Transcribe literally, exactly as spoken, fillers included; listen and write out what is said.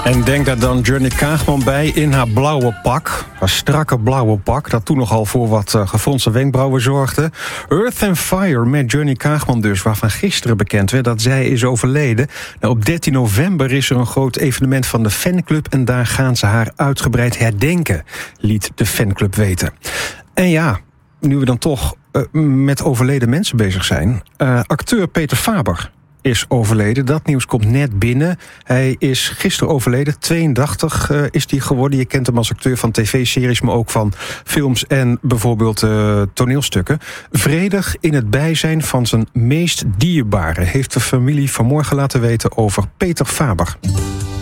En denk daar dan Johnny Kaagman bij in haar blauwe pak. Haar strakke blauwe pak, dat toen nogal voor wat uh, gefronste wenkbrauwen zorgde. Earth and Fire met Johnny Kaagman dus, waarvan gisteren bekend werd dat zij is overleden. Nou, op dertien november is er een groot evenement van de fanclub en daar gaan ze haar uitgebreid herdenken, liet de fanclub weten. En ja, nu we dan toch uh, met overleden mensen bezig zijn, uh, acteur Peter Faber is overleden. Dat nieuws komt net binnen. Hij is gisteren overleden. tweeëndertig uh, is hij geworden. Je kent hem als acteur van tv-series, maar ook van films en bijvoorbeeld uh, toneelstukken. Vredig in het bijzijn van zijn meest dierbare, heeft de familie vanmorgen laten weten over Peter Faber.